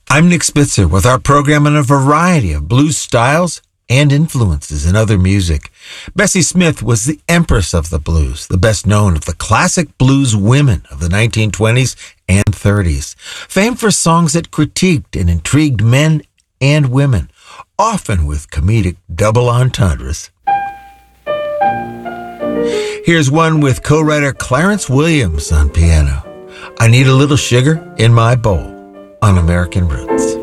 I'm Nick Spitzer with our program on a variety of blues styles and influences in other music. Bessie Smith was the empress of the blues, the best known of the classic blues women of the 1920s and 30s, famed for songs that critiqued and intrigued men and women, often with comedic double entendres. Here's one with co-writer Clarence Williams on piano. I Need a Little Sugar in My Bowl on American Roots.